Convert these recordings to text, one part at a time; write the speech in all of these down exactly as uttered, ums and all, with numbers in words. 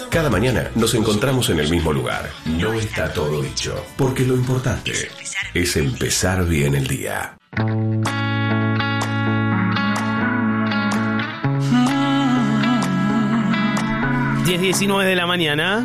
Cada mañana nos encontramos en el mismo lugar. No está todo dicho, porque lo importante es empezar bien el día. diez diecinueve de la mañana.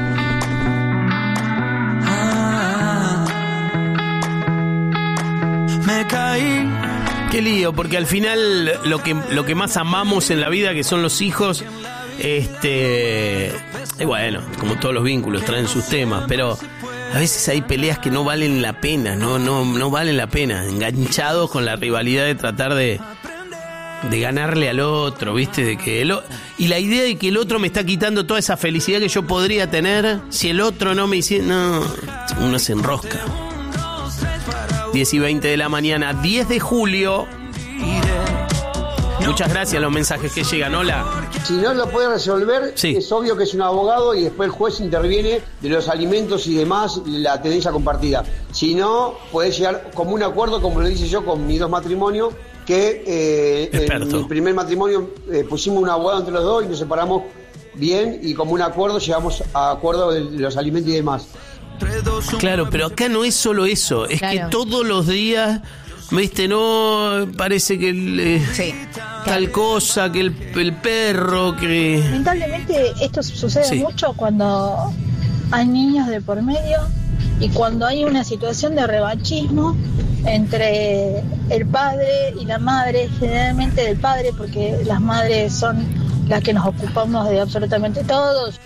Me caí. Qué lío, porque al final lo que, lo que más amamos en la vida, que son los hijos, este, y bueno, como todos los vínculos traen sus temas, pero a veces hay peleas que no valen la pena, no, no, no valen la pena, enganchados con la rivalidad de tratar de de ganarle al otro, ¿viste? De que el, y la idea de que el otro me está quitando toda esa felicidad que yo podría tener si el otro no me hiciera... No, uno se enrosca. diez y veinte de la mañana, diez de julio. Muchas gracias a los mensajes que llegan. Hola. Si no lo puede resolver, sí. Es obvio que es un abogado y después el juez interviene de los alimentos y demás, la tenencia compartida. Si no, puede llegar como un acuerdo, como lo hice yo con mis dos matrimonios, que eh, en mi primer matrimonio eh, pusimos un abogado entre los dos y nos separamos bien y como un acuerdo llegamos a acuerdo de los alimentos y demás. Claro, pero acá no es solo eso, es claro. Que todos los días, viste, no parece que el, eh, sí, tal claro. cosa, que el, el perro, que... Lamentablemente esto sucede sí. mucho cuando hay niños de por medio y cuando hay una situación de revanchismo entre el padre y la madre, generalmente del padre, porque las madres son las que nos ocupamos de absolutamente todos.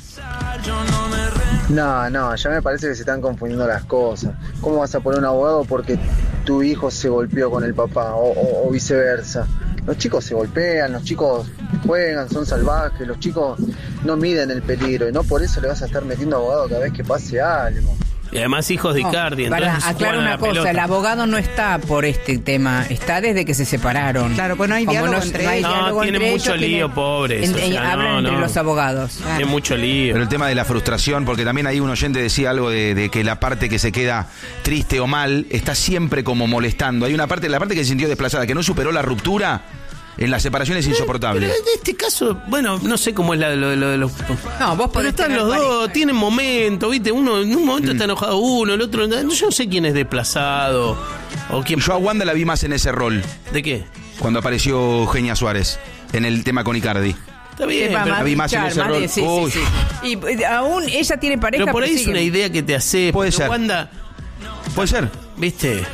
No, no, ya me parece que se están confundiendo las cosas. ¿Cómo vas a poner un abogado porque tu hijo se golpeó con el papá o, o, o viceversa? Los chicos se golpean, los chicos juegan, son salvajes, los chicos no miden el peligro y no por eso le vas a estar metiendo abogado cada vez que pase algo. Y además hijos de Icardi. No, para aclarar una cosa, pelota. El abogado no está por este tema, está desde que se separaron. Claro, pues no hay diálogo no, entre no hay ellos. No, tienen mucho lío, tiene, pobres. En, o sea, hablan no, entre no. los abogados. Claro. Tiene mucho lío. Pero el tema de la frustración, porque también ahí un oyente decía algo de, de que la parte que se queda triste o mal está siempre como molestando. Hay una parte, la parte que se sintió desplazada, que no superó la ruptura. En la separación es insoportable. Pero en este caso, bueno, no sé cómo es la, lo, lo de los... No, vos pero están los pareja. Dos, tienen momentos, ¿viste? Uno en un momento mm. está enojado uno, el otro... Yo no sé quién es desplazado o quién... Yo a Wanda la vi más en ese rol. ¿De qué? Cuando apareció Eugenia Suárez en el tema con Icardi. Está bien, pero la vi más en ese rol. Sí, sí, sí. Y aún ella tiene pareja... Pero por ahí es una idea que te hace... Puede ser. Wanda... Puede ser. ¿Viste?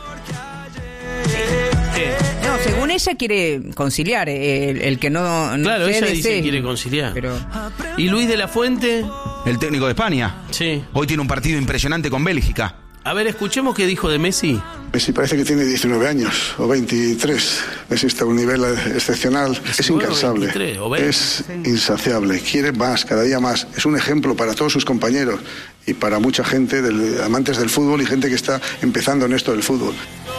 No, según ella quiere conciliar, el, el que no... no claro, ella dice que quiere conciliar. Pero... ¿Y Luis de la Fuente? El técnico de España. Sí. Hoy tiene un partido impresionante con Bélgica. A ver, escuchemos qué dijo de Messi. Messi parece que tiene diecinueve años o veintitrés. Messi está a un nivel excepcional. Es incansable. Es insaciable. Quiere más, cada día más. Es un ejemplo para todos sus compañeros y para mucha gente, del, amantes del fútbol y gente que está empezando en esto del fútbol.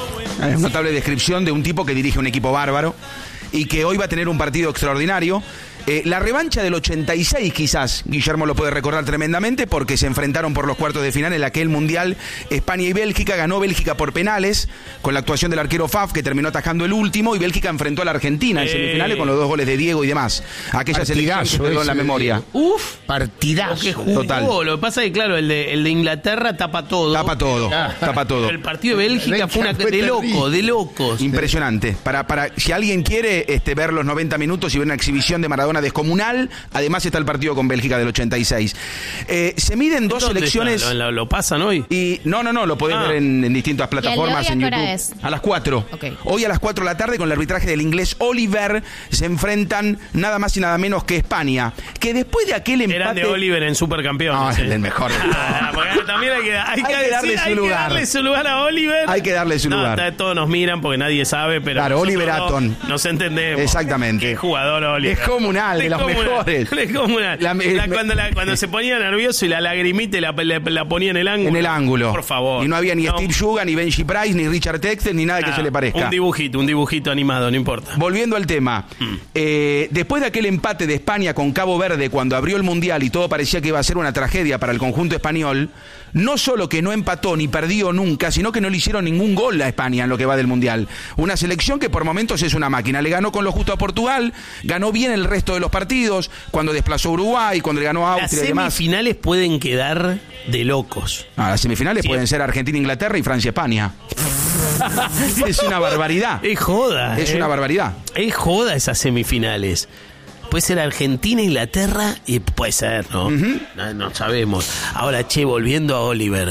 Es una notable descripción de un tipo que dirige un equipo bárbaro y que hoy va a tener un partido extraordinario. Eh, la revancha del ochenta y seis quizás, Guillermo lo puede recordar tremendamente porque se enfrentaron por los cuartos de final en aquel Mundial España y Bélgica, ganó Bélgica por penales con la actuación del arquero Faf que terminó atajando el último y Bélgica enfrentó a la Argentina en semifinales con los dos goles de Diego y demás. Aquella selección que quedó en la memoria. Uf, partidazo. Que jugó. Total. Lo que pasa es que claro, el de, el de Inglaterra tapa todo. Tapa todo, ah, tapa todo. El partido de Bélgica fue una fue de loco, de locos. Impresionante. Para, para, si alguien quiere este, ver los noventa minutos y ver una exhibición de Maradona descomunal, además está el partido con Bélgica del ochenta y seis. Eh, se miden dos selecciones. ¿Lo, lo, lo pasan hoy? Y no, no, no, lo podés ah. ver en, en distintas plataformas. ¿Y en hoy a YouTube. qué hora es? A las cuatro. Okay. Hoy a las cuatro de la tarde, con el arbitraje del inglés Oliver, se enfrentan nada más y nada menos que España. Que después de aquel empate. Eran de Oliver en Supercampeón. No, es el mejor. Ah, porque también hay que, hay hay que, que darle decir, su hay lugar. que darle su lugar a Oliver. Hay que darle su no, lugar. Está, todos nos miran porque nadie sabe, pero. Claro, Oliver Aton. Nos entendemos. Exactamente. Qué jugador Oliver. Es comunal, de los mejores. Es comunal. La, la, cuando, la, cuando se ponía nervioso y la lagrimita la, la, la ponía en el ángulo. En el ángulo. Por favor. Y no había ni no. Steve Sugar, ni Benji Price, ni Richard Texter, ni nada, nada que se le parezca. Un dibujito, un dibujito animado, no importa. Volviendo al tema. Mm. Eh, después de aquel empate de España con Cabo Verde, cuando abrió el Mundial y todo parecía que iba a ser una tragedia para el conjunto español, no solo que no empató ni perdió nunca, sino que no le hicieron ningún gol a España en lo que va del Mundial. Una selección que por momentos es una máquina. Le ganó con lo justo a Portugal, ganó bien el resto de los partidos, cuando desplazó a Uruguay, cuando le ganó a Austria y demás. Las semifinales pueden quedar de locos. Ah, las semifinales sí. pueden ser Argentina-Inglaterra y Francia-España. Es una barbaridad. Es joda. Es eh. una barbaridad. Es joda esas semifinales. Puede ser Argentina, Inglaterra y puede ser, ¿no? Uh-huh. No, no sabemos. Ahora, che, volviendo a Oliver.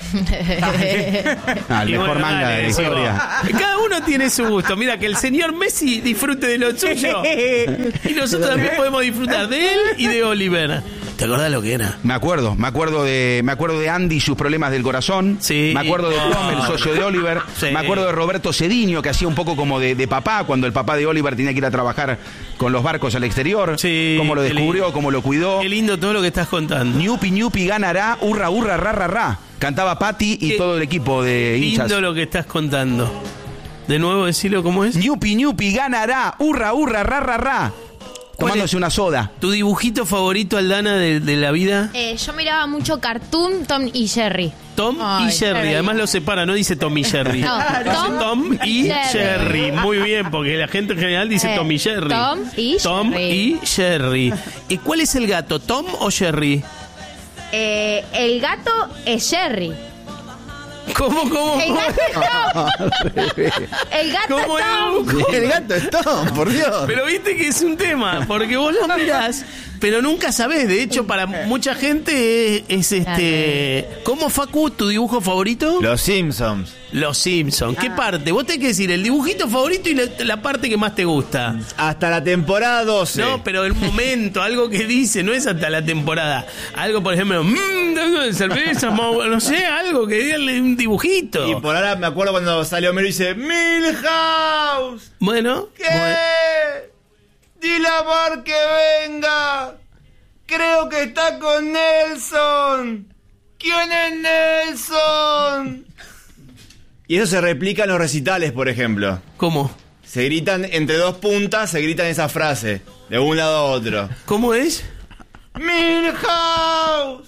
Ah, el mejor bueno, manga dale, de la historia. Cada uno tiene su gusto. Mira, que el señor Messi disfrute de lo suyo y nosotros también podemos disfrutar de él y de Oliver. ¿Te acordás lo que era? Me acuerdo, me acuerdo de me acuerdo de Andy y sus problemas del corazón. Sí. Me acuerdo de Tom, el socio de Oliver. Sí. Me acuerdo de Roberto Cediño, que hacía un poco como de, de papá, cuando el papá de Oliver tenía que ir a trabajar con los barcos al exterior. Sí. Cómo lo descubrió, cómo lo cuidó. Qué lindo todo lo que estás contando. Ñupi Ñupi ganará, hurra, hurra, ra, ra, ra. Cantaba Patti y Qué todo el equipo de hinchas. Lindo lo que estás contando. De nuevo, decilo cómo es. Ñupi Ñupi ganará, hurra, hurra, ra, ra, ra. Tomándose una soda. ¿Tu dibujito favorito, Aldana, de, de la vida? Eh, yo miraba mucho Cartoon, Tom y Jerry. Tom Ay, y Jerry. Jerry, además lo separa, no dice Tom y Jerry. No, Tom, Tom y Jerry. Jerry. Muy bien, porque la gente en general dice eh, Tom y Jerry. Tom y Tom Jerry. y Jerry. ¿Y cuál es el gato, Tom o Jerry? Eh, el gato es Jerry. ¿Cómo, cómo? El gato es Tom. El gato es Tom. El gato es Tom, por Dios. Pero viste que es un tema, porque vos lo mirás, pero nunca sabés. De hecho, para mucha gente es, es este... ¿Cómo, Facu, tu dibujo favorito? Los Simpsons. Los Simpsons. ¿Qué ah. parte? Vos tenés que decir el dibujito favorito y la, la parte que más te gusta. Hasta la temporada doce. No, pero el momento, algo que dice, no es hasta la temporada. Algo, por ejemplo, mmm, cerveza, no sé, algo que diga un dibujito. Y por ahora me acuerdo cuando salió Homero y dice Milhouse. Bueno. ¿Qué? Bueno. Dile a Bart que venga. Creo que está con Nelson. ¿Quién es Nelson? Y eso se replica en los recitales, por ejemplo. ¿Cómo? Se gritan entre dos puntas, se gritan esa frase, de un lado a otro. ¿Cómo es? Milhouse.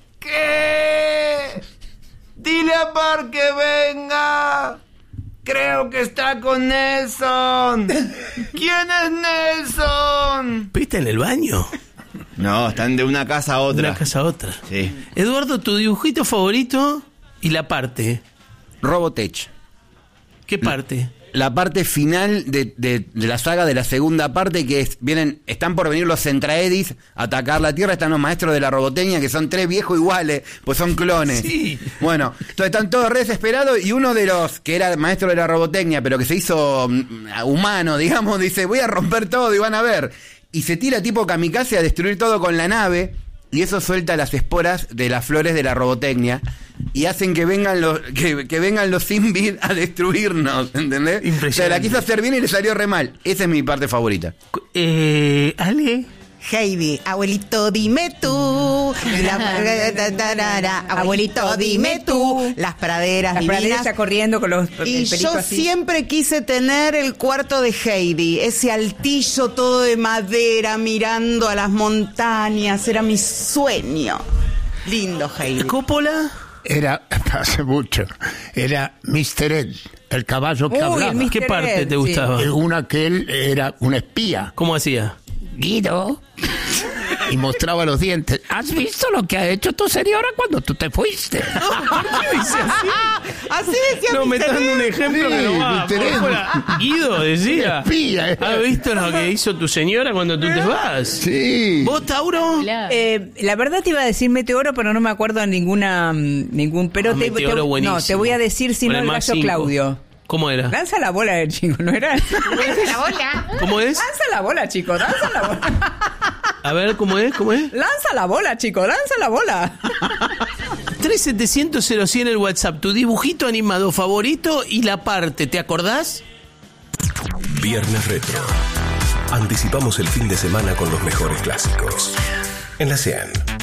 ¿Qué? Dile a Bart que venga. Creo que está con Nelson. ¿Quién es Nelson? ¿Viste en el baño? No, están de una casa a otra. De una casa a otra. Sí. Eduardo, tu dibujito favorito y la parte. Robotech. ¿Qué parte? La parte final de, de, de la saga de la segunda parte, que es, vienen, están por venir los Centraedis a atacar la Tierra, están los maestros de la robotecnia, que son tres viejos iguales, pues son clones. Sí. Bueno, entonces están todos re desesperados y uno de los que era maestro de la robotecnia, pero que se hizo um, humano, digamos, dice, voy a romper todo y van a ver. Y se tira tipo kamikaze a destruir todo con la nave, y eso suelta las esporas de las flores de la robotecnia. Y hacen que vengan los que, que vengan los Simbid a destruirnos, ¿entendés? O sea, la quiso hacer bien y le salió re mal. Esa es mi parte favorita. Eh, Ale. Heidi, abuelito dime tú, la, abuelito dime tú, las praderas las divinas. Praderas está corriendo con los y yo así. Siempre quise tener el cuarto de Heidi, ese altillo todo de madera mirando a las montañas, era mi sueño. Lindo Heidi. ¿Coppola? Era, hace mucho, era mister Ed, el caballo que Uy, hablaba. ¿Qué parte Ed, te gustaba? Sí. Una que él era un espía. ¿Cómo hacía? Guido. Y mostraba los dientes. ¿Has visto lo que ha hecho tu señora cuando tú te fuiste? No, ¿por qué dice así? Así decía no, me mister están dando un ejemplo sí, que no va. Fuera, Guido decía. Espía, eh. ¿Has visto lo que hizo tu señora cuando tú te vas? Sí. ¿Vos, Tauro? Eh, la verdad te iba a decir Meteoro, pero no me acuerdo de ninguna, ningún. Pero ah, te, Meteoro te, buenísimo. No, te voy a decir si no el gallo cinco. Claudio. ¿Cómo era? Lanza la bola del chico, ¿no era? Lanza la bola. ¿Cómo es? Lanza la bola, chico, lanza la bola. A ver, ¿cómo es? ¿Cómo es? Lanza la bola, chico, lanza la bola. tres setecientos cero cien el WhatsApp, tu dibujito animado favorito y la parte, ¿te acordás? Viernes Retro. Anticipamos el fin de semana con los mejores clásicos. En la cien.